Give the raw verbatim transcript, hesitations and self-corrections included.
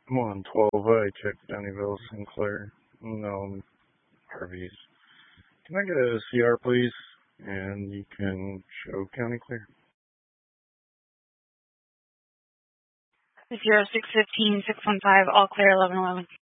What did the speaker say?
I'm on twelve. I checked Dunnyville, Sinclair. No, Harvey's. Can I get a C R, please? And you can show county clear. zero six fifteen six one five, all clear eleven eleven.